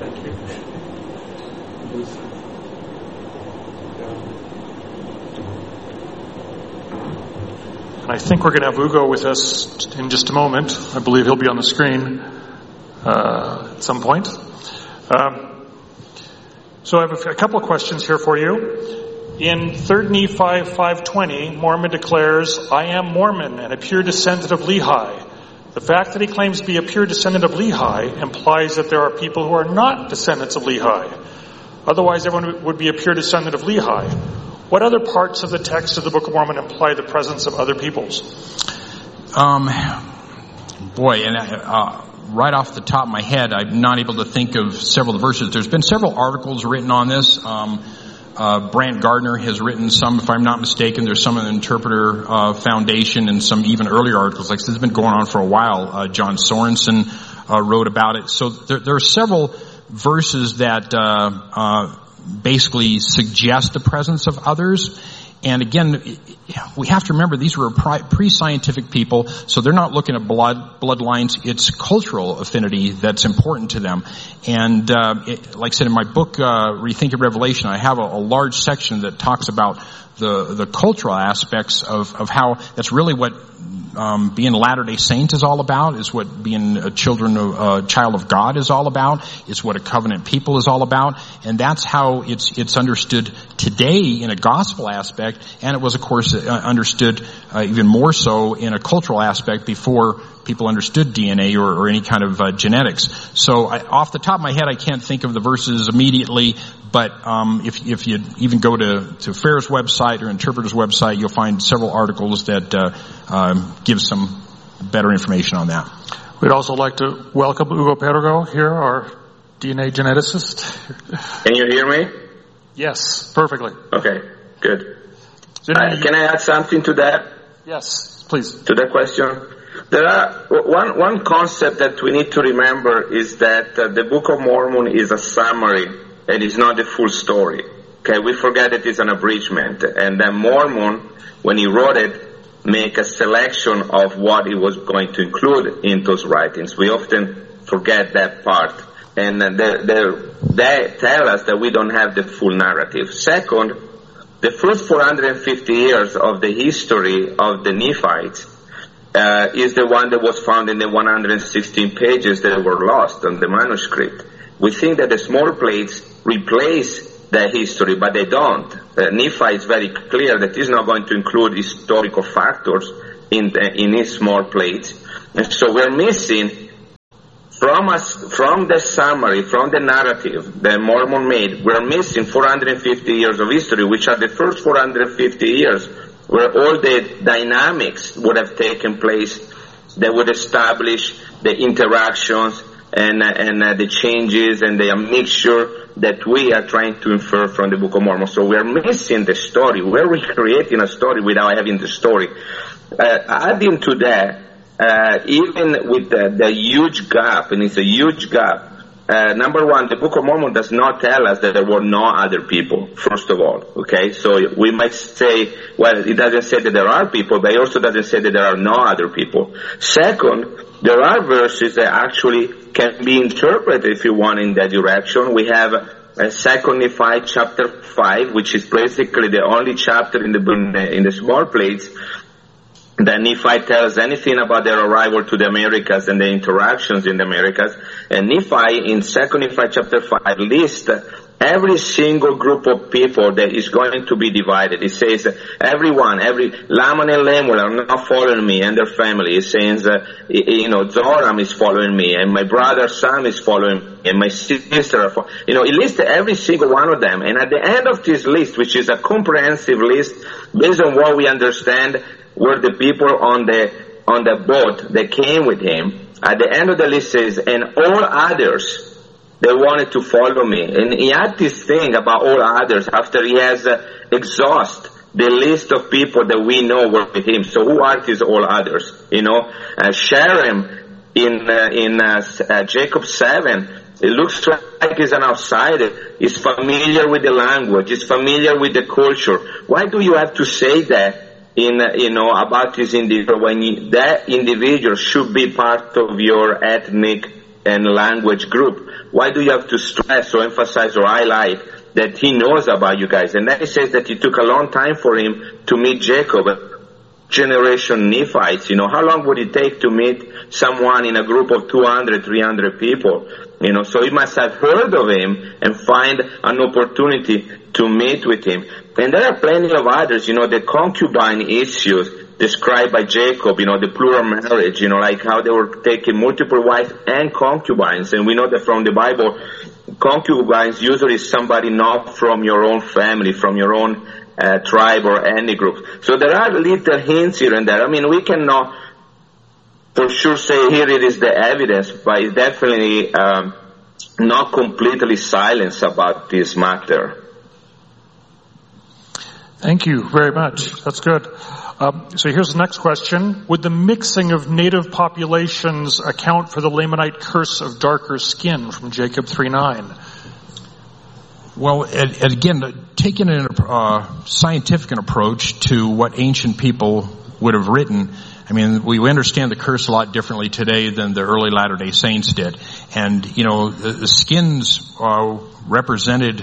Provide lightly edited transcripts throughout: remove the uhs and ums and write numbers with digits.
Thank you. And I think we're going to have Ugo with us in just a moment. I believe he'll be on the screen at some point. So I have a couple of questions here for you. In 3 Nephi 5:20, Mormon declares, "I am Mormon and a pure descendant of Lehi." The fact that he claims to be a pure descendant of Lehi implies that there are people who are not descendants of Lehi. Otherwise, everyone would be a pure descendant of Lehi. What other parts of the text of the Book of Mormon imply the presence of other peoples? Right off the top of my head, I'm not able to think of several of the verses. There's been several articles written on this. Brant Gardner has written some, if I'm not mistaken. There's some in the Interpreter Foundation and some even earlier articles. Like this has been going on for a while. John Sorensen wrote about it. So there are several verses that basically suggest the presence of others. And again, we have to remember these were pre-scientific people, so they're not looking at bloodlines. It's cultural affinity that's important to them. And like I said in my book, Rethinking Revelation, I have a large section that talks about the cultural aspects of how that's really what being a Latter-day Saint is all about, is what being a child of God is all about, is what a covenant people is all about, and that's how it's understood today in a gospel aspect, and it was of course understood even more so in a cultural aspect before people understood DNA or any kind of genetics. So off the top of my head, I can't think of the verses immediately, but if you even go to FAIR's website or Interpreter's website, you'll find several articles that give some better information on that. We'd also like to welcome Ugo Pergo here, our DNA geneticist. Can you hear me? Yes, perfectly. Okay, good. Can I add something to that? Yes, please. To that question? There are one concept that we need to remember is that the Book of Mormon is a summary and is not the full story. Okay, we forget that it's an abridgment, and then Mormon, when he wrote it, make a selection of what he was going to include in those writings. We often forget that part, and they tell us that we don't have the full narrative. Second, the first 450 years of the history of the Nephites is the one that was found in the 116 pages that were lost on the manuscript. We think that the small plates replace that history, but they don't. Nephi is very clear that he's not going to include historical factors in his small plates. And so we're missing from the summary, from the narrative that Mormon made, we're missing 450 years of history, which are the first 450 years where all the dynamics would have taken place that would establish the interactions and the changes and the mixture that we are trying to infer from the Book of Mormon. So we are missing the story. We're recreating a story without having the story. Adding to that, even with the huge gap, and it's a huge gap, number one, the Book of Mormon does not tell us that there were no other people, first of all, okay? So we might say, well, it doesn't say that there are people, but it also doesn't say that there are no other people. Second, there are verses that actually can be interpreted, if you want, in that direction. We have 2 Nephi chapter 5, which is basically the only chapter in the small plates that Nephi tells anything about their arrival to the Americas and the interactions in the Americas. And Nephi, in 2 Nephi chapter 5, lists every single group of people that is going to be divided. It says, every Laman and Lemuel are not following me and their family. It says, Zoram is following me, and my brother Sam is following me, and my sister are following. It lists every single one of them. And at the end of this list, which is a comprehensive list, based on what we understand were the people on the boat that came with him, at the end of the list says, and all others, they wanted to follow me. And he had this thing about all others after he has exhausted the list of people that we know were with him. So who are these all others? Sherem in Jacob 7, it looks like he's an outsider. He's familiar with the language. He's familiar with the culture. Why do you have to say that about this individual when that individual should be part of your ethnic and language group. Why do you have to stress or emphasize or highlight that he knows about you guys? And then he says that it took a long time for him to meet Jacob, generation Nephites. How long would it take to meet someone in a group of 200, 300 people? So he must have heard of him and find an opportunity to meet with him. And there are plenty of others, the concubine issues described by Jacob, the plural marriage, like how they were taking multiple wives and concubines. And we know that from the Bible, concubines usually is somebody not from your own family, from your own tribe or any group. So there are little hints here and there. We cannot for sure say here it is the evidence, but it's definitely not completely silent about this matter. Thank you very much. That's good. So here's the next question. Would the mixing of native populations account for the Lamanite curse of darker skin from Jacob 3:9? Well, again, taking a scientific approach to what ancient people would have written, we understand the curse a lot differently today than the early Latter-day Saints did. And, the skins represented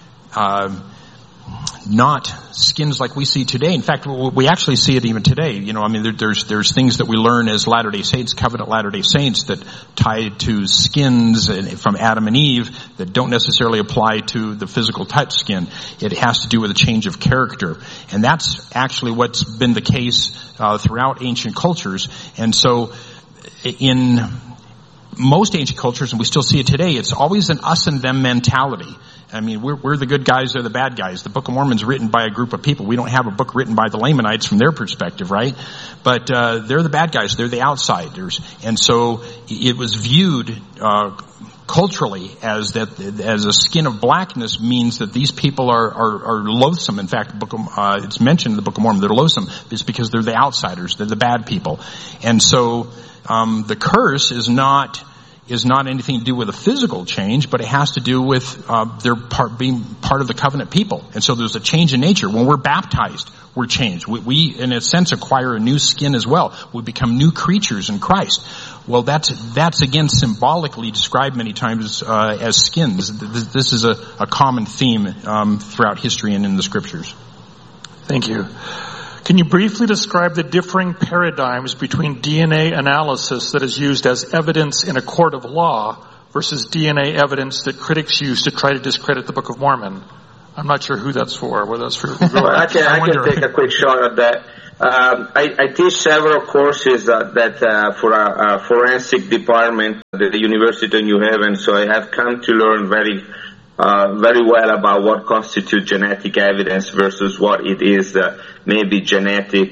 not skins like we see today. In fact, we actually see it even today. There's things that we learn as Latter-day Saints, covenant Latter-day Saints, that tie to skins from Adam and Eve that don't necessarily apply to the physical touch skin. It has to do with a change of character. And that's actually what's been the case throughout ancient cultures. And so in most ancient cultures, and we still see it today, it's always an us and them mentality. We're the good guys, they're the bad guys. The Book of Mormon's written by a group of people. We don't have a book written by the Lamanites from their perspective, right? But they're the bad guys, they're the outsiders. And so it was viewed culturally as a skin of blackness means that these people are loathsome. In fact, it's mentioned in the Book of Mormon, they're loathsome. It's because they're the outsiders, they're the bad people. And so the curse is not anything to do with a physical change, but it has to do with being part of the covenant people. And so there's a change in nature. When we're baptized, we're changed. We in a sense, acquire a new skin as well. We become new creatures in Christ. Well, that's again symbolically described many times as skins. This is a common theme throughout history and in the Scriptures. Thank you. Can you briefly describe the differing paradigms between DNA analysis that is used as evidence in a court of law versus DNA evidence that critics use to try to discredit the Book of Mormon? I'm not sure who that's for, whether that's for... I can take a quick shot at that. I teach several courses for a forensic department at the University of New Haven, so I have come to learn very well about what constitutes genetic evidence versus what it is maybe genetic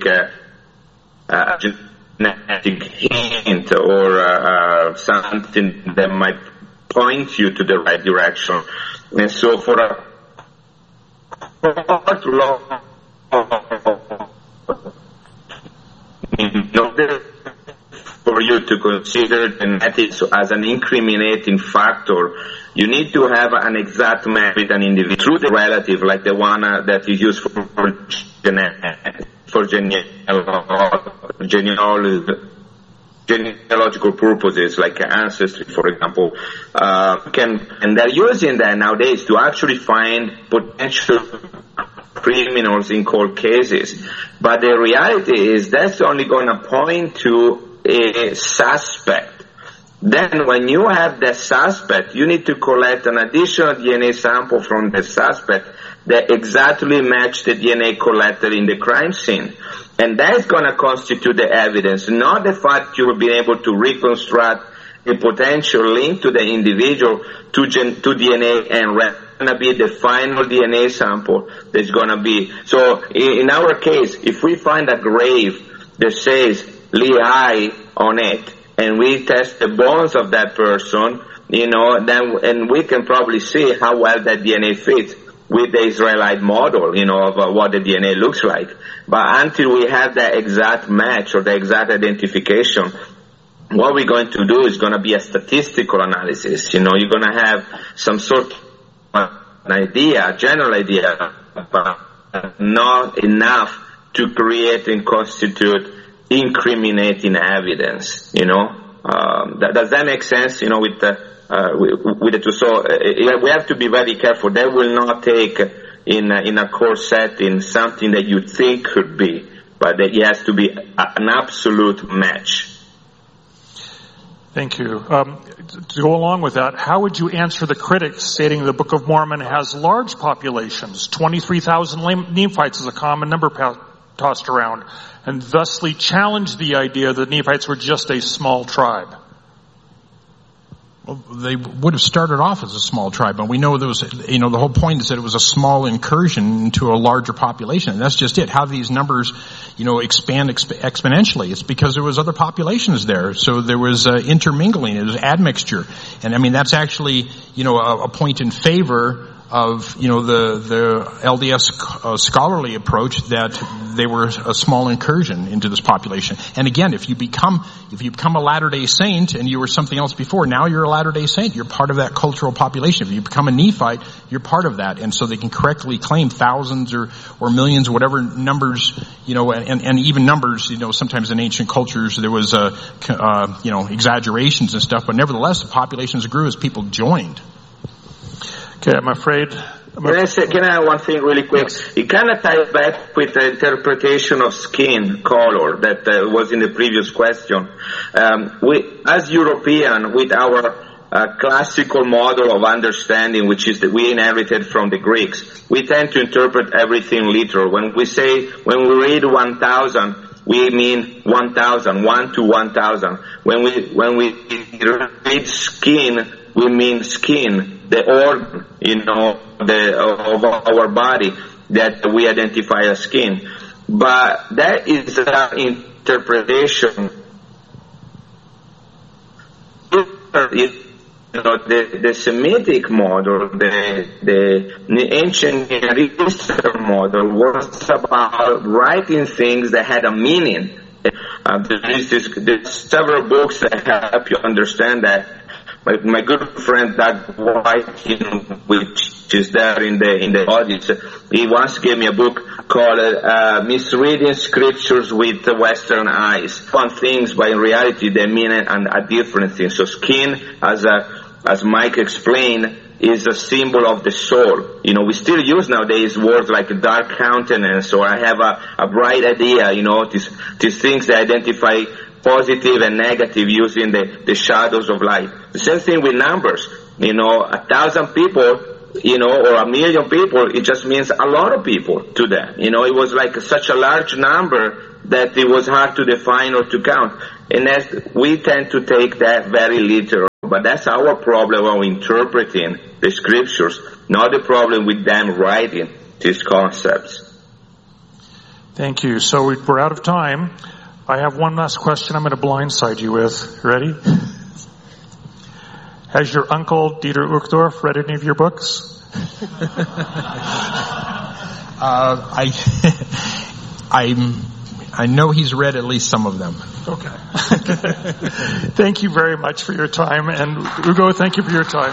hint or something that might point you to the right direction. And so for a court law, in order for you to consider genetics as an incriminating factor, you need to have an exact match with an individual through the relative, like the one that is used for genealogical purposes, like ancestry, for example. And they're using that nowadays to actually find potential criminals in cold cases. But the reality is that's only going to point to a suspect. Then when you have the suspect, you need to collect an additional DNA sample from the suspect that exactly match the DNA collected in the crime scene. And that's going to constitute the evidence, not the fact you will be able to reconstruct a potential link to the individual to DNA and going to be the final DNA sample that's going to be. So in our case, if we find a grave that says Lehi on it, and we test the bones of that person, then we can probably see how well that DNA fits with the Israelite model, of what the DNA looks like. But until we have that exact match or the exact identification, what we're going to do is going to be a statistical analysis. You're going to have some sort of an idea, a general idea, but not enough to create and constitute incriminating evidence, Does that make sense? With the two. So we have to be very careful. They will not take in a course setting something that you think could be, but it has to be an absolute match. Thank you. To go along with that, how would you answer the critics stating the Book of Mormon has large populations? 23,000 Nephites is a common number tossed around, and thusly challenge the idea that Nephites were just a small tribe. Well, they would have started off as a small tribe, but we know there was, the whole point is that it was a small incursion into a larger population. And that's just it. How these numbers, expand exponentially. It's because there was other populations there. So there was intermingling. It was admixture. And I mean, that's actually, a point in favor of, the LDS scholarly approach that they were a small incursion into this population. And again, if you become a Latter-day Saint and you were something else before, now you're a Latter-day Saint. You're part of that cultural population. If you become a Nephite, you're part of that. And so they can correctly claim thousands or millions, whatever numbers, and even numbers, sometimes in ancient cultures there was, exaggerations and stuff, but nevertheless the populations grew as people joined. Okay, I'm afraid. Can I add one thing really quick? Yes. It kind of ties back with the interpretation of skin color that was in the previous question. As European, with our classical model of understanding, which is that we inherited from the Greeks, we tend to interpret everything literal. When we read 1,000, we mean 1,000, 1 to 1,000. When we read skin, we mean skin, the organ, of our body that we identify as skin. But that is an interpretation. The Semitic model, the ancient Near Eastern model was about writing things that had a meaning. There's several books that help you understand that. My good friend Doug White, which is there in the audience, he once gave me a book called Misreading Scriptures with Western Eyes. One things, but in reality they mean a different thing. So skin, as Mike explained, is a symbol of the soul. We still use nowadays words like dark countenance, or I have a bright idea, these things that identify positive and negative using the shadows of light. The same thing with numbers. 1,000 people, or 1,000,000 people, it just means a lot of people to them. It was like such a large number that it was hard to define or to count. And we tend to take that very literal. But that's our problem when interpreting the scriptures, not the problem with them writing these concepts. Thank you. So we're out of time. I have one last question I'm going to blindside you with. Ready? Has your uncle, Dieter Uchtdorf, read any of your books? I know he's read at least some of them. Okay. Thank you very much for your time. And Ugo, thank you for your time.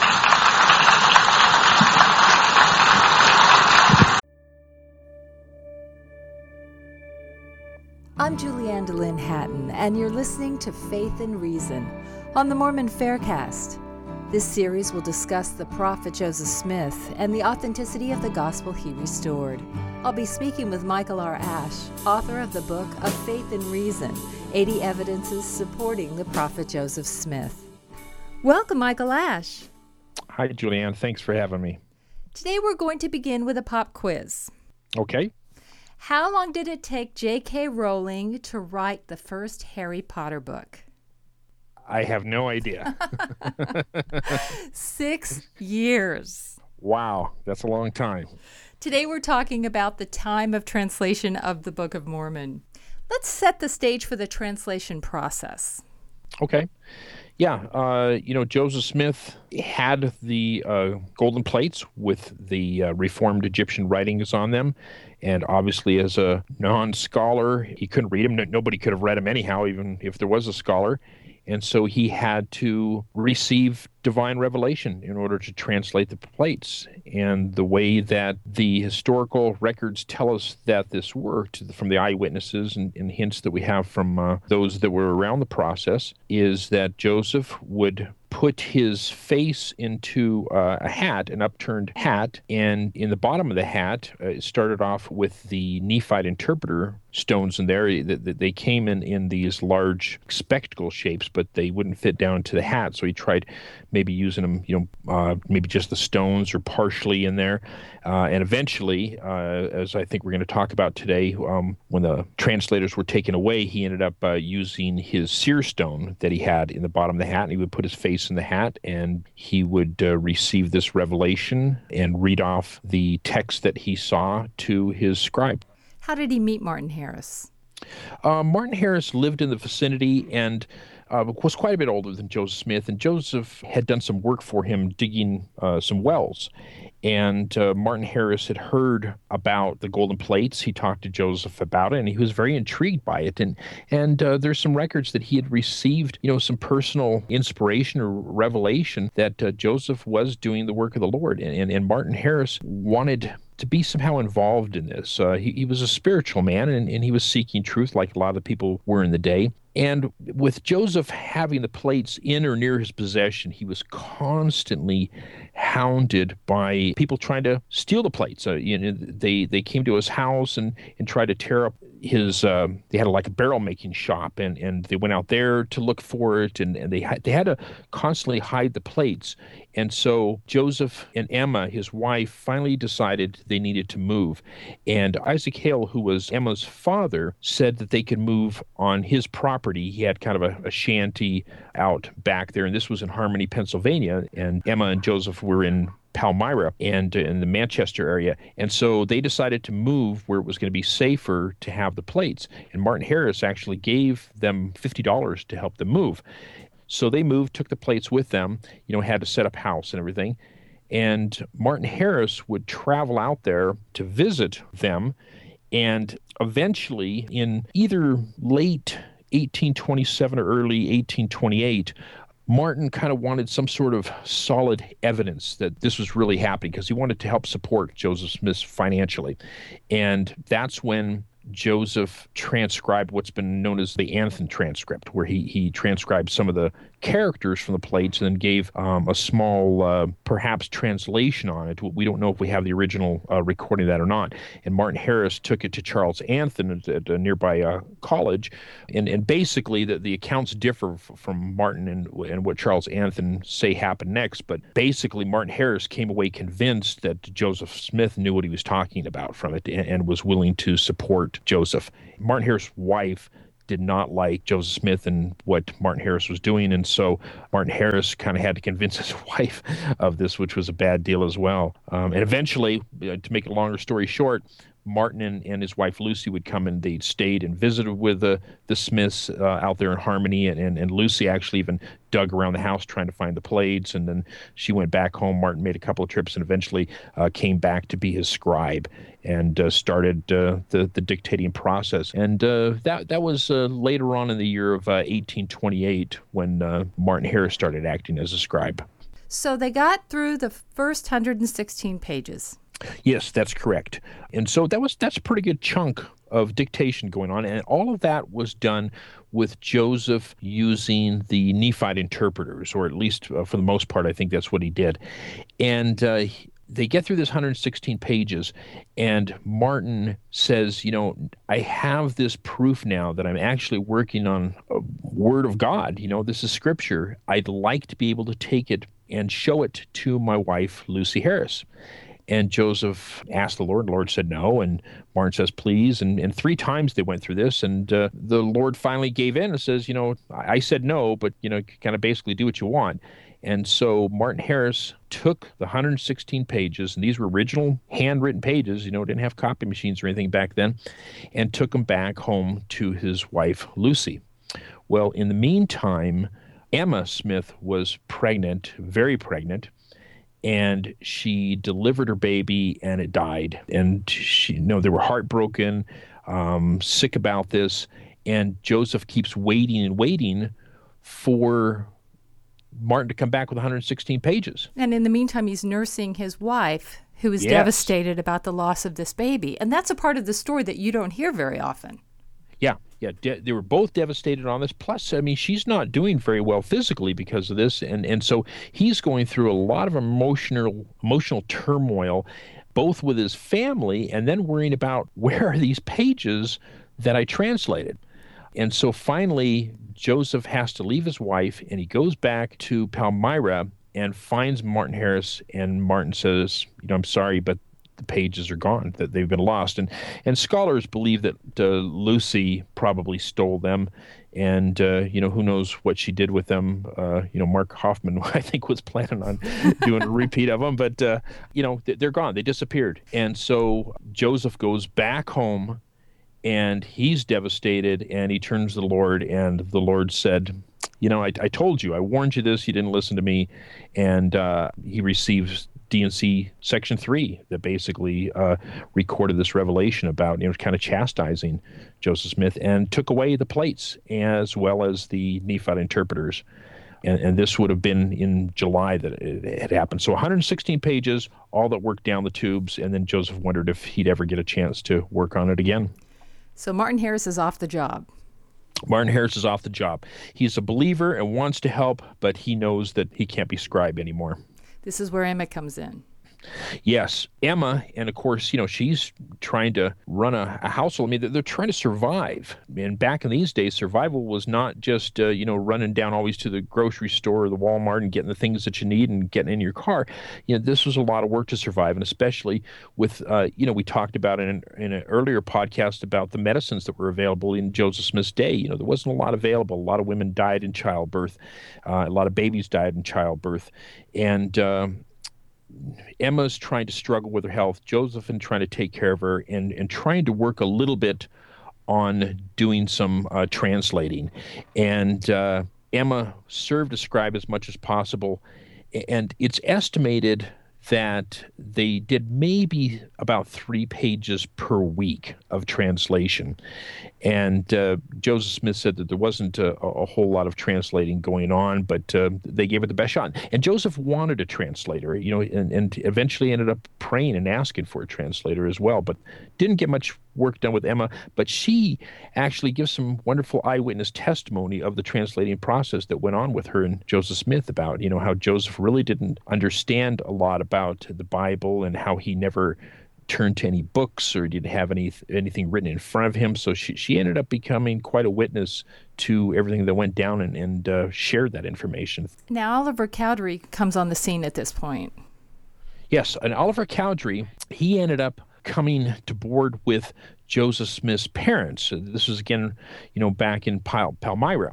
I'm Julianne DeLynn Hatton, and you're listening to Faith and Reason on the Mormon Faircast. This series will discuss the prophet Joseph Smith and the authenticity of the gospel he restored. I'll be speaking with Michael R. Ash, author of the book of Faith and Reason, 80 Evidences Supporting the Prophet Joseph Smith. Welcome, Michael Ash. Hi, Julianne. Thanks for having me. Today we're going to begin with a pop quiz. Okay. How long did it take J.K. Rowling to write the first Harry Potter book? I have no idea. 6 years. Wow, that's a long time. Today we're talking about the time of translation of the Book of Mormon. Let's set the stage for the translation process. Okay. Yeah, Joseph Smith had the golden plates with the Reformed Egyptian writings on them. And obviously, as a non-scholar, he couldn't read them. Nobody could have read them anyhow, even if there was a scholar. And so he had to receive divine revelation in order to translate the plates. And the way that the historical records tell us that this worked, from the eyewitnesses and hints that we have from those that were around the process, is that Joseph would put his face into a hat, an upturned hat, and in the bottom of the hat, it started off with the Nephite interpreter stones in there. They came in these large spectacle shapes, but they wouldn't fit down into the hat. So he tried maybe using them, maybe just the stones or partially in there. And eventually, as I think we're going to talk about today, when the translators were taken away, he ended up using his seer stone that he had in the bottom of the hat, and he would put his face in the hat, and he would receive this revelation and read off the text that he saw to his scribe. How did he meet Martin Harris? Martin Harris lived in the vicinity and was quite a bit older than Joseph Smith, and Joseph had done some work for him digging some wells. And Martin Harris had heard about the golden plates. He talked to Joseph about it, and he was very intrigued by it. And there's some records that he had received, some personal inspiration or revelation that Joseph was doing the work of the Lord. And Martin Harris wanted to be somehow involved in this. He was a spiritual man, and he was seeking truth like a lot of the people were in the day. And with Joseph having the plates in or near his possession, he was constantly hounded by people trying to steal the plates. They came to his house and tried to tear up his. They had like a barrel making shop, and they went out there to look for it, and they had to constantly hide the plates. And so Joseph and Emma, his wife, finally decided they needed to move. And Isaac Hale, who was Emma's father, said that they could move on his property. He had kind of a shanty out back there, and this was in Harmony, Pennsylvania. And Emma and Joseph were in Palmyra and in the Manchester area. And so they decided to move where it was going to be safer to have the plates. And Martin Harris actually gave them $50 to help them move. So they moved, took the plates with them, had to set up house and everything. And Martin Harris would travel out there to visit them. And eventually, in either late 1827 or early 1828, Martin kind of wanted some sort of solid evidence that this was really happening, because he wanted to help support Joseph Smith financially. And that's when Joseph transcribed what's been known as the Anthon transcript, where he transcribed some of the characters from the plates and then gave a small, perhaps, translation on it. We don't know if we have the original recording of that or not. And Martin Harris took it to Charles Anthon at a nearby college. And basically, the accounts differ from Martin and what Charles Anthon say happened next. But basically, Martin Harris came away convinced that Joseph Smith knew what he was talking about from it and was willing to support Joseph. Martin Harris' wife did not like Joseph Smith and what Martin Harris was doing, and so Martin Harris kind of had to convince his wife of this, which was a bad deal as well. And eventually, to make a longer story short, Martin and his wife Lucy would come, and they stayed and visited with the Smiths out there in Harmony, and Lucy actually even dug around the house trying to find the plates, and then she went back home. Martin made a couple of trips and eventually came back to be his scribe and started the dictating process. And that was later on in the year of 1828 when Martin Harris started acting as a scribe. So they got through the first 116 pages. Yes, that's correct. And so that's a pretty good chunk of dictation going on, and all of that was done with Joseph using the Nephite interpreters, or at least for the most part, I think that's what he did. And they get through this 116 pages, and Martin says, I have this proof now that I'm actually working on a word of God. This is scripture. I'd like to be able to take it and show it to my wife, Lucy Harris. And Joseph asked the Lord. The Lord said no, and Martin says please. And 3 times they went through this, and the Lord finally gave in and says, I said no, but, kind of basically do what you want. And so Martin Harris took the 116 pages, and these were original handwritten pages, didn't have copy machines or anything back then, and took them back home to his wife, Lucy. Well, in the meantime, Emma Smith was pregnant, very pregnant, and she delivered her baby, and it died. And they were heartbroken, sick about this. And Joseph keeps waiting and waiting for Martin to come back with 116 pages. And in the meantime, he's nursing his wife, who is devastated about the loss of this baby. And that's a part of the story that you don't hear very often. Yeah. They were both devastated on this. Plus, I mean, she's not doing very well physically because of this. And so he's going through a lot of emotional turmoil, both with his family and then worrying about where are these pages that I translated. And so finally, Joseph has to leave his wife, and he goes back to Palmyra and finds Martin Harris, and Martin says, I'm sorry, but the pages are gone, that they've been lost. And scholars believe that Lucy probably stole them, and who knows what she did with them. Mark Hoffman, I think, was planning on doing a repeat of them, but they're gone. They disappeared. And so Joseph goes back home, and he's devastated, and he turns to the Lord, and the Lord said, I told you, I warned you this, you didn't listen to me. And he receives D&C Section 3 that basically recorded this revelation about, kind of chastising Joseph Smith, and took away the plates as well as the Nephite interpreters. And this would have been in July that it had happened. So 116 pages, all that worked down the tubes, and then Joseph wondered if he'd ever get a chance to work on it again. So Martin Harris is off the job. Martin Harris is off the job. He's a believer and wants to help, but he knows that he can't be scribe anymore. This is where Emma comes in. Yes, Emma, and of course, she's trying to run a household. I mean, they're trying to survive. And back in these days, survival was not just, running down always to the grocery store or the Walmart and getting the things that you need and getting in your car. This was a lot of work to survive, and especially with, we talked about in an earlier podcast about the medicines that were available in Joseph Smith's day. There wasn't a lot available. A lot of women died in childbirth. A lot of babies died in childbirth. And Emma's trying to struggle with her health. Joseph and trying to take care of her, and trying to work a little bit on doing some translating. And Emma served as scribe as much as possible. And it's estimated that they did maybe about 3 pages per week of translation. And Joseph Smith said that there wasn't a whole lot of translating going on, but they gave it the best shot. And Joseph wanted a translator, and eventually ended up praying and asking for a translator as well, but didn't get much work done with Emma. But she actually gives some wonderful eyewitness testimony of the translating process that went on with her and Joseph Smith about, how Joseph really didn't understand a lot about the Bible, and how he never turned to any books or didn't have anything written in front of him. So she ended up becoming quite a witness to everything that went down, and shared that information. Now Oliver Cowdery comes on the scene at this point. Yes, and Oliver Cowdery, he ended up coming to board with Joseph Smith's parents. This was again, back in Palmyra,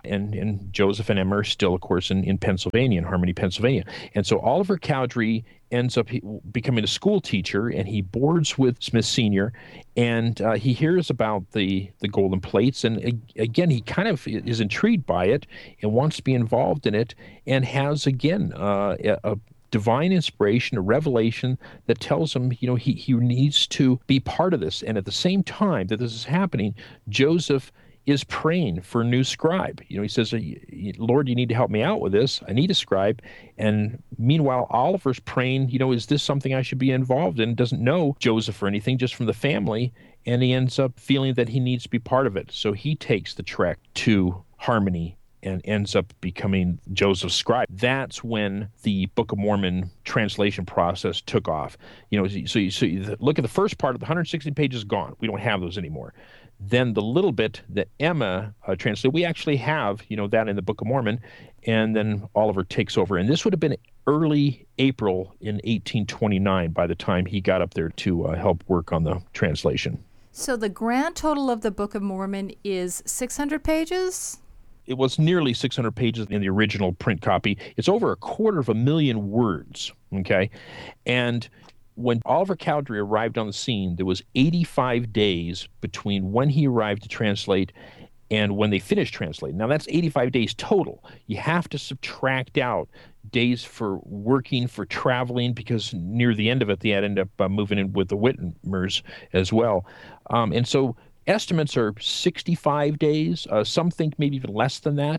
and Joseph and Emma are still, of course, in Pennsylvania, in Harmony, Pennsylvania. And so Oliver Cowdery ends up becoming a school teacher, and he boards with Smith Sr., and he hears about the golden plates, and again, he kind of is intrigued by it and wants to be involved in it, and has again a divine inspiration, a revelation that tells him, he needs to be part of this. And at the same time that this is happening, Joseph is praying for a new scribe. He says, Lord, you need to help me out with this. I need a scribe. And meanwhile, Oliver's praying, is this something I should be involved in? Doesn't know Joseph or anything, just from the family. And he ends up feeling that he needs to be part of it. So he takes the trek to Harmony and ends up becoming Joseph's scribe. That's when the Book of Mormon translation process took off. So you look at the first part of the 160 pages gone. We don't have those anymore. Then the little bit that Emma translated, we actually have, that in the Book of Mormon, and then Oliver takes over. And this would have been early April in 1829 by the time he got up there to help work on the translation. So the grand total of the Book of Mormon is 600 pages? It was nearly 600 pages in the original print copy. It's over 250,000 words, okay? And when Oliver Cowdery arrived on the scene, there was 85 days between when he arrived to translate and when they finished translating. Now, that's 85 days total. You have to subtract out days for working, for traveling, because near the end of it, they had ended up moving in with the Whitmers as well. And so estimates are 65 days. Some think maybe even less than that.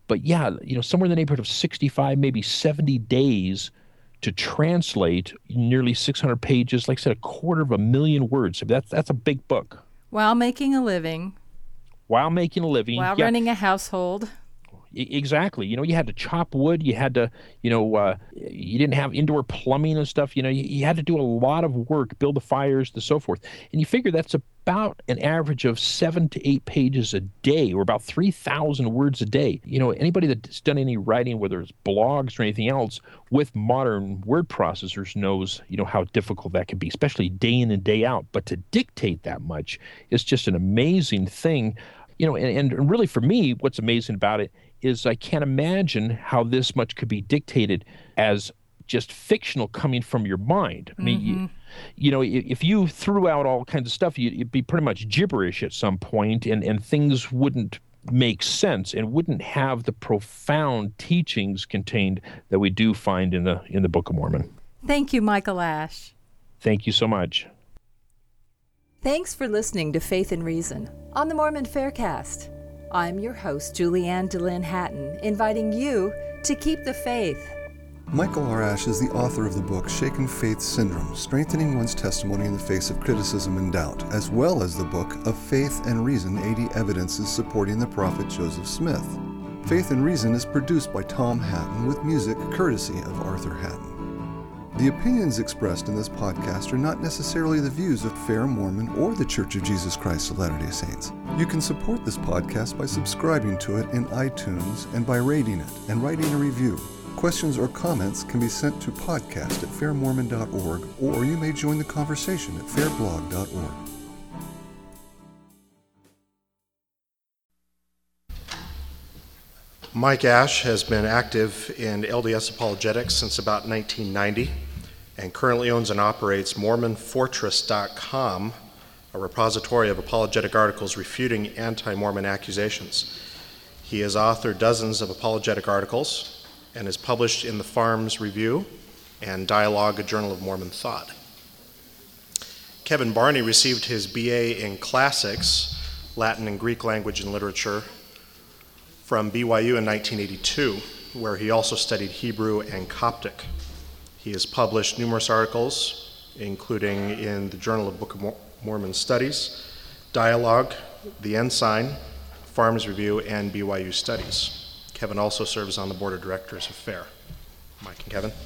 But yeah, somewhere in the neighborhood of 65, maybe 70 days to translate nearly 600 pages, like I said, 250,000 words. That's a big book. While making a living. While making a living. While running a household. Exactly. You had to chop wood. You had to, you didn't have indoor plumbing and stuff. You had to do a lot of work, build the fires, and so forth. And you figure that's about an average of 7 to 8 pages a day, or about 3,000 words a day. Anybody that's done any writing, whether it's blogs or anything else, with modern word processors knows, how difficult that can be, especially day in and day out. But to dictate that much is just an amazing thing. And really for me, what's amazing about it is I can't imagine how this much could be dictated as just fictional coming from your mind. I mean, if you threw out all kinds of stuff, it'd be pretty much gibberish at some point, and things wouldn't make sense and wouldn't have the profound teachings contained that we do find in the Book of Mormon. Thank you, Michael Ash. Thank you so much. Thanks for listening to Faith and Reason on the Mormon Faircast. I'm your host, Julianne DeLynn Hatton, inviting you to keep the faith. Michael R. Ash is the author of the book Shaken Faith Syndrome, Strengthening One's Testimony in the Face of Criticism and Doubt, as well as the book of Faith and Reason, 80 Evidences Supporting the Prophet Joseph Smith. Faith and Reason is produced by Tom Hatton with music courtesy of Arthur Hatton. The opinions expressed in this podcast are not necessarily the views of Fair Mormon or the Church of Jesus Christ of Latter-day Saints. You can support this podcast by subscribing to it in iTunes and by rating it and writing a review. Questions or comments can be sent to podcast@fairmormon.org, or you may join the conversation at fairblog.org. Mike Ash has been active in LDS apologetics since about 1990 and currently owns and operates MormonFortress.com, a repository of apologetic articles refuting anti-Mormon accusations. He has authored dozens of apologetic articles and is published in the Farms Review and Dialogue, a Journal of Mormon Thought. Kevin Barney received his BA in Classics, Latin and Greek Language and Literature, from BYU in 1982, where he also studied Hebrew and Coptic. He has published numerous articles, including in the Journal of Book of Mormon Studies, Dialogue, The Ensign, Farms Review, and BYU Studies. Kevin also serves on the board of directors of FAIR. Mike and Kevin.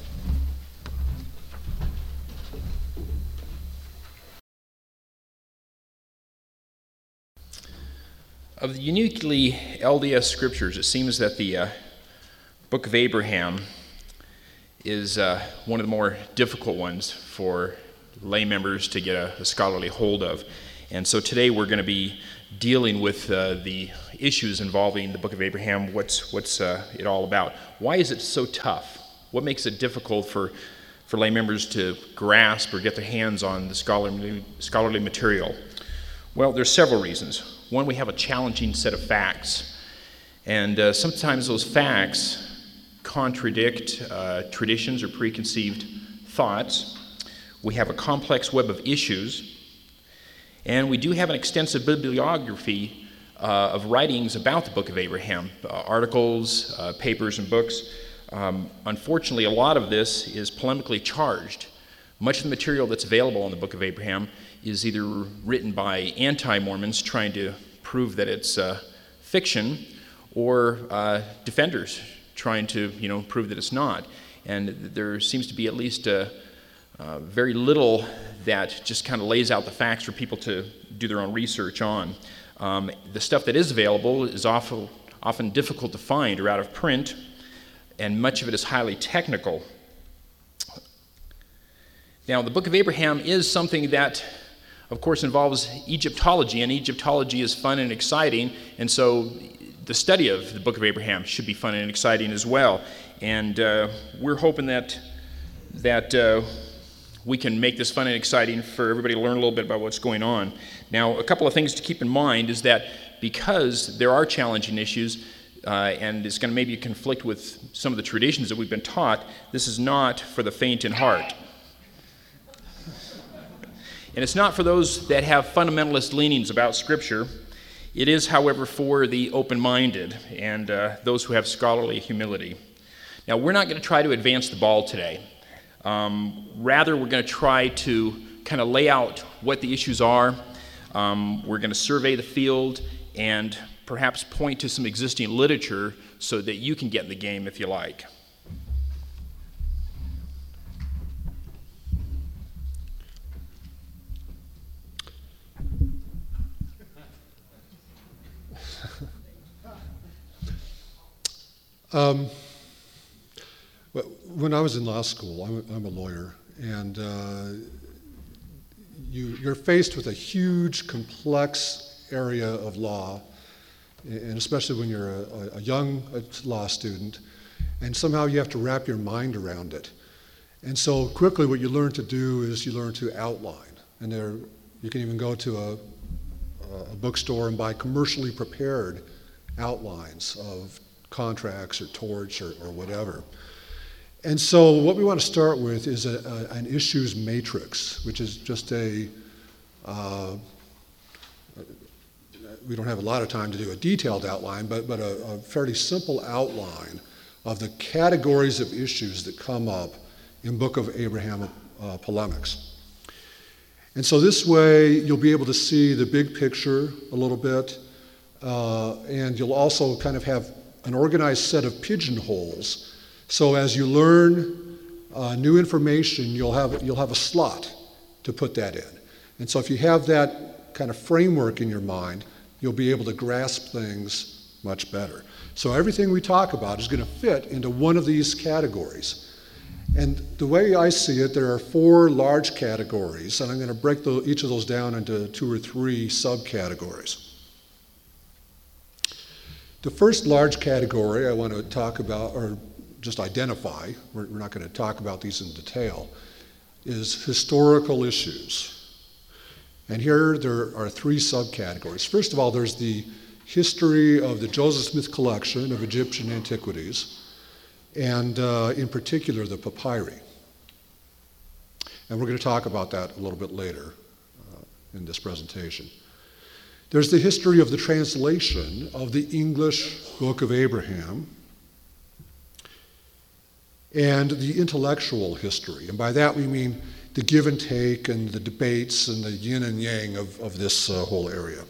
Of the uniquely LDS scriptures, it seems that the Book of Abraham is one of the more difficult ones for lay members to get a scholarly hold of. And so today we're going to be dealing with the issues involving the Book of Abraham. What's it all about? Why is it so tough? What makes it difficult for lay members to grasp or get their hands on the scholarly material? Well, there's several reasons. One, we have a challenging set of facts, and sometimes those facts contradict traditions or preconceived thoughts. We have a complex web of issues, and we do have an extensive bibliography of writings about the Book of Abraham, articles, papers, and books. Unfortunately, a lot of this is polemically charged. Much of the material that's available in the Book of Abraham is either written by anti-Mormons trying to prove that it's fiction, or defenders trying to prove that it's not. And there seems to be at least very little that just kind of lays out the facts for people to do their own research on. The stuff that is available is often difficult to find or out of print, and much of it is highly technical. Now, the Book of Abraham is something that, of course, involves Egyptology, and Egyptology is fun and exciting, and so the study of the Book of Abraham should be fun and exciting as well. And we're hoping that we can make this fun and exciting for everybody to learn a little bit about what's going on. Now, a couple of things to keep in mind is that because there are challenging issues, and it's going to maybe conflict with some of the traditions that we've been taught, this is not for the faint in heart. And it's not for those that have fundamentalist leanings about Scripture. It is, however, for the open-minded and those who have scholarly humility. Now, we're not going to try to advance the ball today. Rather, we're going to try to kind of lay out what the issues are. We're going to survey the field and perhaps point to some existing literature so that you can get in the game if you like. When I was in law school, I'm a lawyer, and you're faced with a huge, complex area of law, and especially when you're a young law student, and somehow you have to wrap your mind around it. And so quickly what you learn to do is you learn to outline. And you can even go to a bookstore and buy commercially prepared outlines of contracts or torts or whatever. And so what we want to start with is an issues matrix, which is just we don't have a lot of time to do a detailed outline, but a fairly simple outline of the categories of issues that come up in Book of Abraham polemics. And so this way you'll be able to see the big picture a little bit, and you'll also kind of have an organized set of pigeonholes. So as you learn new information, you'll have a slot to put that in. And so if you have that kind of framework in your mind, you'll be able to grasp things much better. So everything we talk about is going to fit into one of these categories. And the way I see it, there are 4 large categories, and I'm going to break each of those down into 2 or 3 subcategories. The first large category I want to talk about, or just identify, we're not going to talk about these in detail, is historical issues. And here there are 3 subcategories. First of all, there's the history of the Joseph Smith collection of Egyptian antiquities, and in particular the papyri. And we're going to talk about that a little bit later in this presentation. There's the history of the translation of the English Book of Abraham, and the intellectual history. And by that we mean the give and take and the debates and the yin and yang of this whole area.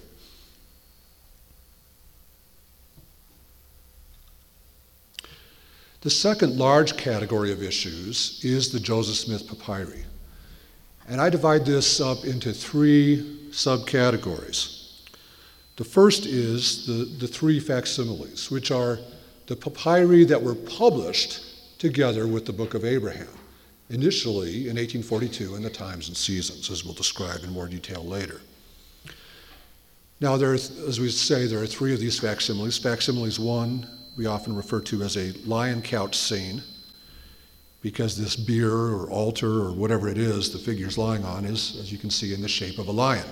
The second large category of issues is the Joseph Smith papyri. And I divide this up into 3 subcategories. The first is the 3 facsimiles, which are the papyri that were published together with the Book of Abraham, initially in 1842 in the Times and Seasons, as we'll describe in more detail later. Now, as we say, there are 3 of these facsimiles. Facsimiles 1 we often refer to as a lion couch scene, because this bier or altar or whatever it is the figure's lying on is, as you can see, in the shape of a lion.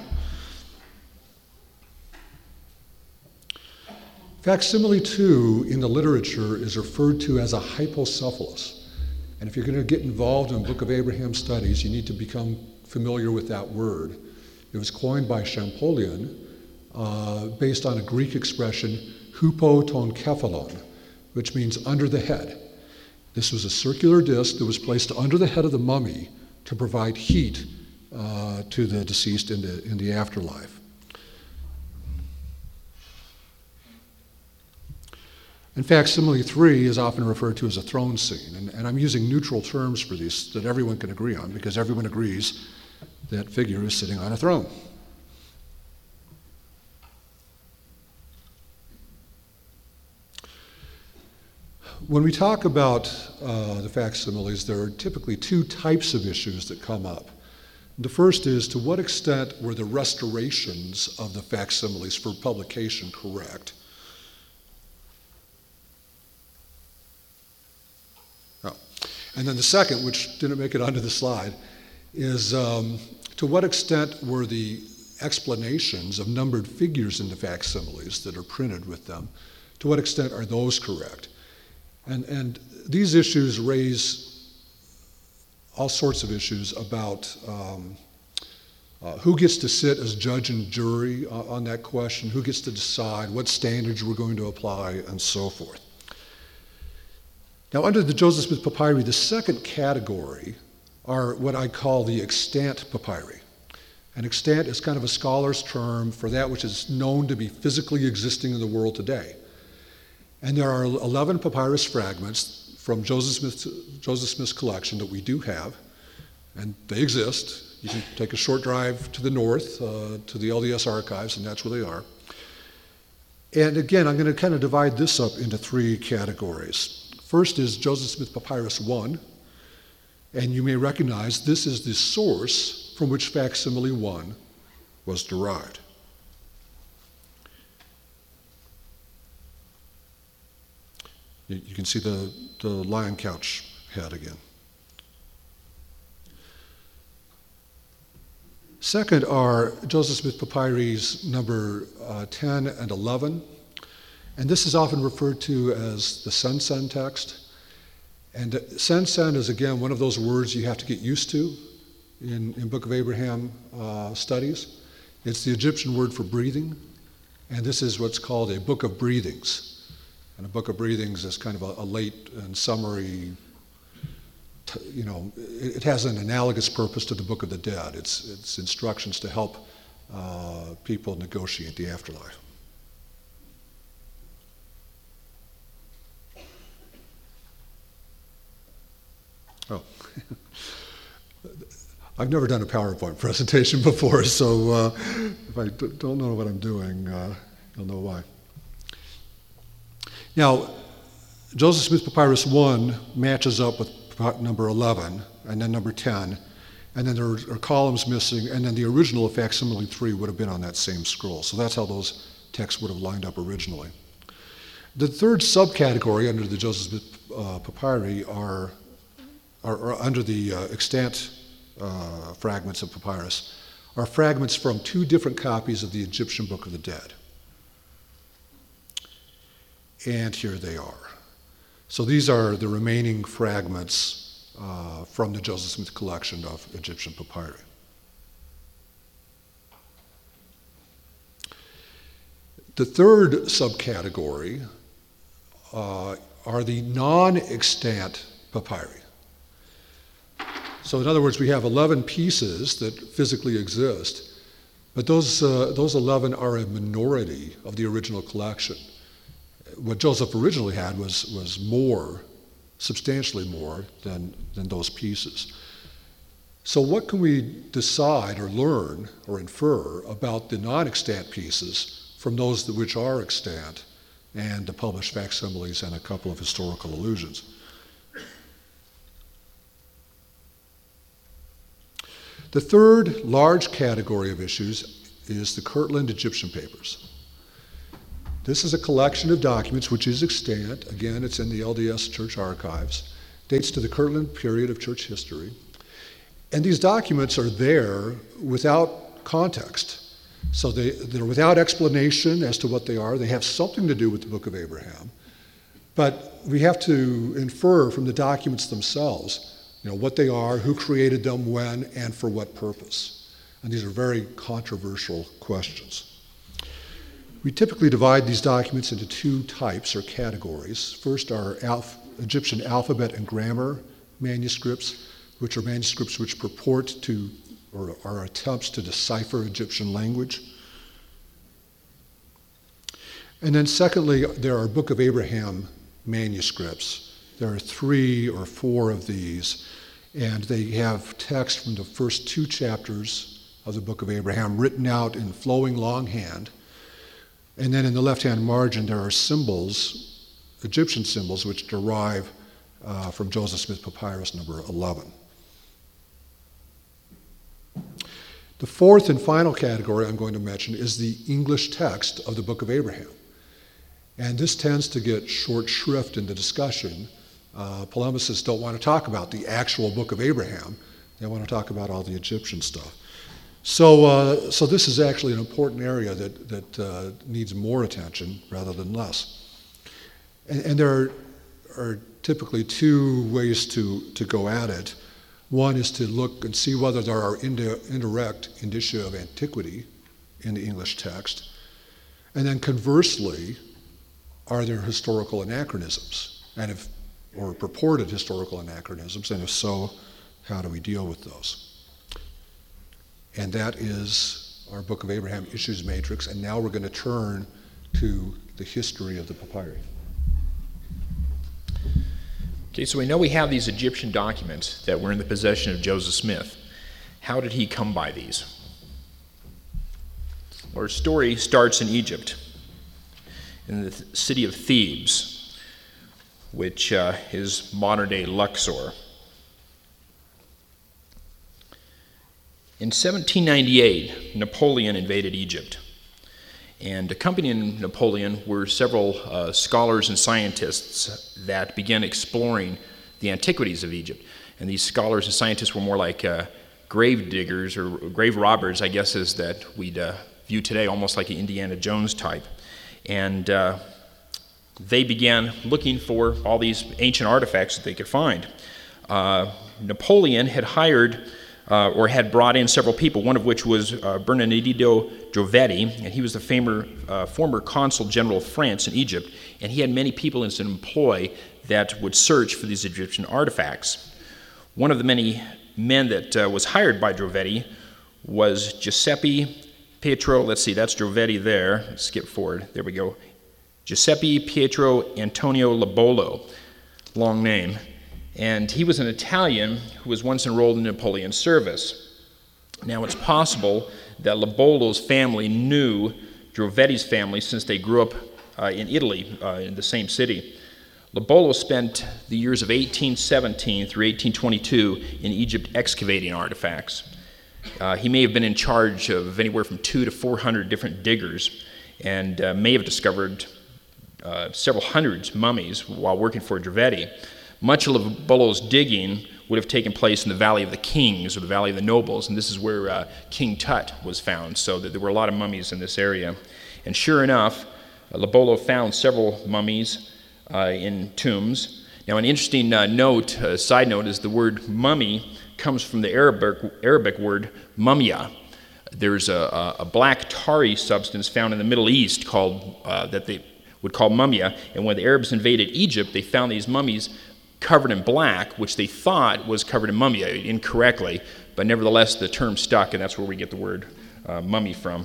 Facsimile 2 in the literature is referred to as a hypocephalus. And if you're going to get involved in Book of Abraham studies, you need to become familiar with that word. It was coined by Champollion based on a Greek expression, hupotonkephalon, which means under the head. This was a circular disc that was placed under the head of the mummy to provide heat to the deceased in the afterlife. In fact, Facsimile 3 is often referred to as a throne scene, and I'm using neutral terms for these that everyone can agree on, because everyone agrees that figure is sitting on a throne. When we talk about the facsimiles, there are typically 2 types of issues that come up. The first is, to what extent were the restorations of the facsimiles for publication correct? And then the second, which didn't make it onto the slide, is to what extent were the explanations of numbered figures in the facsimiles that are printed with them, to what extent are those correct? And these issues raise all sorts of issues about Who gets to sit as judge and jury on that question? Who gets to decide what standards we're going to apply, and so forth? Now, under the Joseph Smith Papyri, the second category are what I call the extant papyri. And extant is kind of a scholar's term for that which is known to be physically existing in the world today. And there are 11 papyrus fragments from Joseph Smith's collection that we do have, and they exist. You can take a short drive to the north, to the LDS archives, and that's where they are. And again, I'm going to kind of divide this up into three categories. First is Joseph Smith Papyrus 1, and you may recognize this is the source from which facsimile 1 was derived. You can see the lion couch head again. Second are Joseph Smith Papyris number 10 and 11. And this is often referred to as the Sen text. And Sen is, again, one of those words you have to get used to in Book of Abraham studies. It's the Egyptian word for breathing. And this is what's called a book of breathings. And a book of breathings is kind of a late and summary, it has an analogous purpose to the Book of the Dead. It's instructions to help people negotiate the afterlife. Oh, I've never done a PowerPoint presentation before, so if I don't know what I'm doing, you'll know why. Now, Joseph Smith Papyrus 1 matches up with number 11, and then number 10, and then there are columns missing, and then the original of facsimile 3 would have been on that same scroll. So that's how those texts would have lined up originally. The third subcategory under the Joseph Smith Papyri are under the extant fragments of papyrus, are fragments from two different copies of the Egyptian Book of the Dead. And here they are. So these are the remaining fragments from the Joseph Smith collection of Egyptian papyri. The third subcategory are the non-extant papyri. So in other words, we have 11 pieces that physically exist, but those 11 are a minority of the original collection. What Joseph originally had was more, substantially more than those pieces. So what can we decide or learn or infer about the non-extant pieces from those which are extant and the published facsimiles and a couple of historical allusions? The third large category of issues is the Kirtland Egyptian Papers. This is a collection of documents which is extant. Again, it's in the LDS Church Archives. Dates to the Kirtland period of church history. And these documents are there without context. So they're without explanation as to what they are. They have something to do with the Book of Abraham. But we have to infer from the documents themselves, what they are, who created them, when, and for what purpose. And these are very controversial questions. We typically divide these documents into two types or categories. First are Egyptian alphabet and grammar manuscripts, which are manuscripts which purport to or are attempts to decipher Egyptian language. And then secondly, there are Book of Abraham manuscripts. There are 3 or 4 of these, and they have text from the first 2 chapters of the Book of Abraham written out in flowing longhand. And then in the left-hand margin, there are symbols, Egyptian symbols, which derive from Joseph Smith Papyrus number 11. The fourth and final category I'm going to mention is the English text of the Book of Abraham. And this tends to get short shrift in the discussion. Polemicists don't want to talk about the actual Book of Abraham. They want to talk about all the Egyptian stuff. So this is actually an important area that needs more attention rather than less. And there are typically 2 ways to go at it. One is to look and see whether there are indirect indicia of antiquity in the English text. And then conversely, are there historical anachronisms? Or purported historical anachronisms? And if so, how do we deal with those? And that is our Book of Abraham Issues Matrix. And now we're going to turn to the history of the papyri. Okay, so we know we have these Egyptian documents that were in the possession of Joseph Smith. How did he come by these? Our story starts in Egypt, in the city of Thebes, which is modern-day Luxor. In 1798, Napoleon invaded Egypt. And accompanying Napoleon were several scholars and scientists that began exploring the antiquities of Egypt. And these scholars and scientists were more like grave diggers or grave robbers, I guess, is that we'd view today, almost like an Indiana Jones type. And they began looking for all these ancient artifacts that they could find. Napoleon had hired or had brought in several people, one of which was Bernardino Drovetti, and he was the former consul general of France in Egypt, and he had many people in his employ that would search for these Egyptian artifacts. One of the many men that was hired by Drovetti was Giuseppe Pietro, let's see, that's Drovetti there, let's skip forward, there we go, Giuseppe Pietro Antonio Lobolo, long name. And he was an Italian who was once enrolled in Napoleon's service. Now, it's possible that Lobolo's family knew Drovetti's family since they grew up in Italy, in the same city. Lobolo spent the years of 1817 through 1822 in Egypt excavating artifacts. He may have been in charge of anywhere from 200 to 400 different diggers and may have discovered several hundred mummies while working for Drovetti. Much of Lobolo's digging would have taken place in the Valley of the Kings or the Valley of the Nobles, and this is where King Tut was found, so that there were a lot of mummies in this area. And sure enough, Lobolo found several mummies in tombs. Now, an interesting side note, is the word mummy comes from the Arabic word mumia. There's a black tarry substance found in the Middle East called that they would call mumia, and when the Arabs invaded Egypt, they found these mummies covered in black, which they thought was covered in mumia incorrectly, but nevertheless the term stuck, and that's where we get the word mummy from.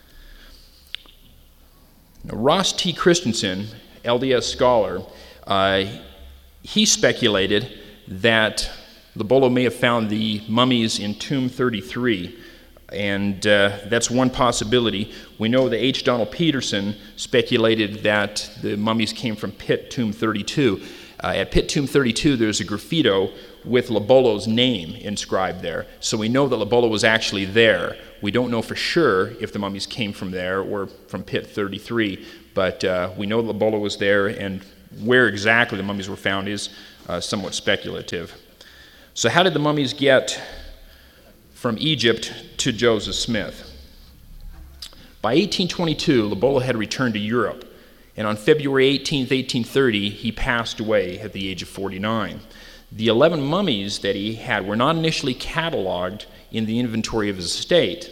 Now, Ross T. Christensen, LDS scholar, he speculated that Lobolo may have found the mummies in Tomb 33, and that's one possibility. We know that H. Donald Peterson speculated that the mummies came from Pit Tomb 32. At Pit Tomb 32, there's a graffito with Lobolo's name inscribed there. So we know that Lobolo was actually there. We don't know for sure if the mummies came from there or from Pit 33, but we know Lobolo was there, and where exactly the mummies were found is somewhat speculative. So how did the mummies get from Egypt to Joseph Smith? By 1822, Lobolo had returned to Europe. And on February 18, 1830, he passed away at the age of 49. The 11 mummies that he had were not initially cataloged in the inventory of his estate.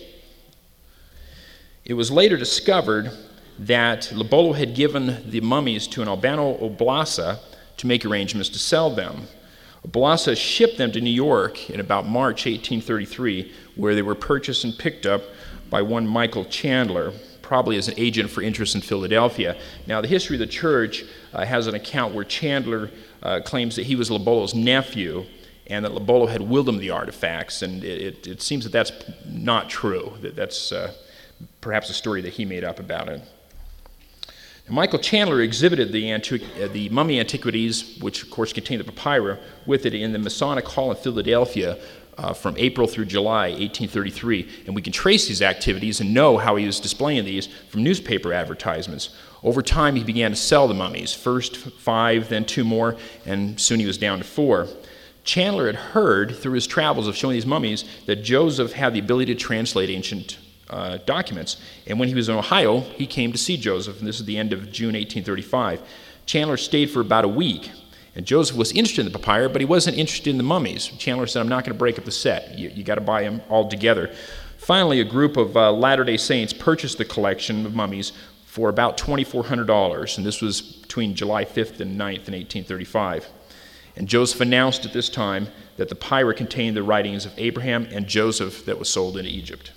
It was later discovered that Lobolo had given the mummies to an Albano Oblasa to make arrangements to sell them. Oblasa shipped them to New York in about March 1833, where they were purchased and picked up by one Michael Chandler, probably as an agent for interest in Philadelphia. Now, the history of the church has an account where Chandler claims that he was Lobolo's nephew and that Lobolo had willed him the artifacts, and it seems that that's not true. That's perhaps a story that he made up about it. Now, Michael Chandler exhibited the mummy antiquities, which of course contained the papyri, with it in the Masonic Hall in Philadelphia from April through July 1833, and we can trace these activities and know how he was displaying these from newspaper advertisements. Over time, he began to sell the mummies, first 5, then 2 more, and soon he was down to 4. Chandler had heard through his travels of showing these mummies that Joseph had the ability to translate ancient documents, and when he was in Ohio, he came to see Joseph, and this is the end of June 1835. Chandler stayed for about a week, And Joseph was interested in the papyri, but he wasn't interested in the mummies. Chandler said, I'm not going to break up the set. You got to buy them all together. Finally, a group of Latter-day Saints purchased the collection of mummies for about $2,400, and this was between July 5th and 9th in 1835. And Joseph announced at this time that the papyri contained the writings of Abraham and Joseph that was sold into Egypt.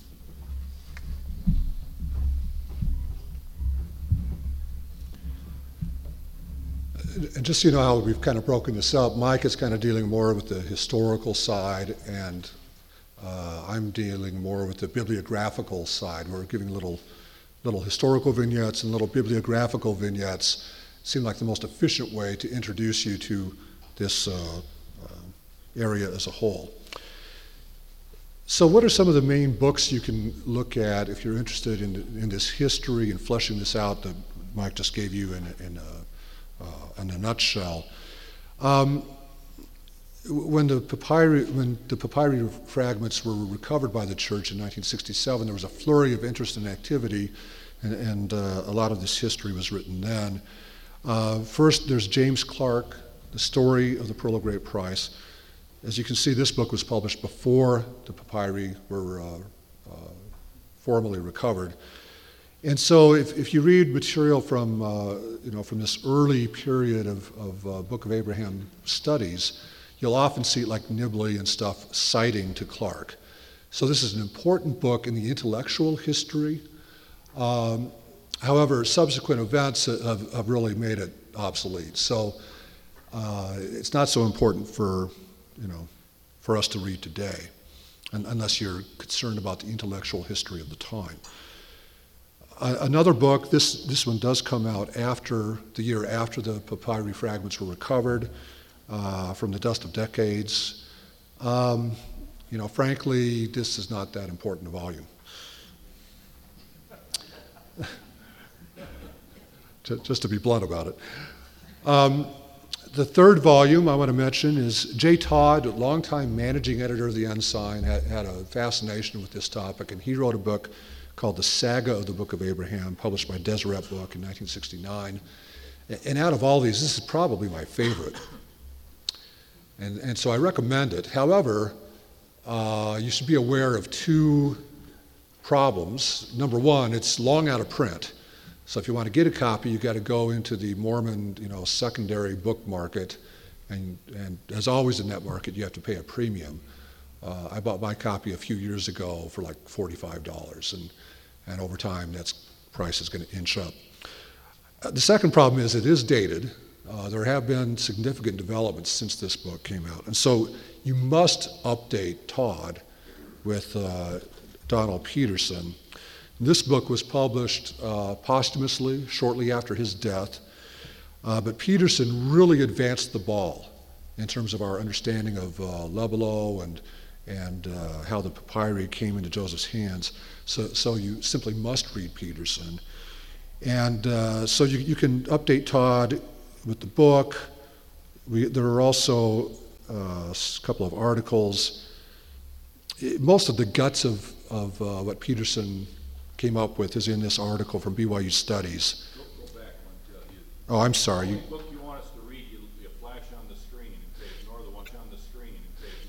And just so you know how we've kind of broken this up, Mike is kind of dealing more with the historical side, and I'm dealing more with the bibliographical side. We're giving little historical vignettes and little bibliographical vignettes. Seem like the most efficient way to introduce you to this area as a whole. So what are some of the main books you can look at if you're interested in this history and fleshing this out that Mike just gave you in a nutshell? When the papyri fragments were recovered by the church in 1967, there was a flurry of interest and activity, and a lot of this history was written then. First, there's James Clark, The Story of the Pearl of Great Price. As you can see, this book was published before the papyri were formally recovered. And so if you read material from this early period of Book of Abraham studies, you'll often see, like Nibley and stuff, citing to Clark. So this is an important book in the intellectual history. However, subsequent events have really made it obsolete. So it's not so important for us to read today, unless you're concerned about the intellectual history of the time. Another book, this one does come out after the year after the papyri fragments were recovered, From the Dust of Decades. Frankly, this is not that important a volume. Just to be blunt about it. The third volume I want to mention is Jay Todd, longtime managing editor of the Ensign, had a fascination with this topic, and he wrote a book called The Saga of the Book of Abraham, published by Deseret Book in 1969. And out of all these, this is probably my favorite. And so I recommend it. However, you should be aware of two problems. Number one, it's long out of print. So if you want to get a copy, you've got to go into the Mormon, secondary book market. And as always in that market, you have to pay a premium. I bought my copy a few years ago for like $45, and over time that price is going to inch up. The second problem is it is dated. There have been significant developments since this book came out, and so you must update Todd with Donald Peterson. This book was published posthumously shortly after his death, but Peterson really advanced the ball in terms of our understanding of Lebelow and how the papyri came into Joseph's hands. So you simply must read Peterson. And so you can update Todd with the book. There are also a couple of articles. Most of the guts of what Peterson came up with is in this article from BYU Studies. Go back one till you. Oh, I'm sorry. The book you want us to read, you flash on the screen and say, ignore the ones on the screen and say,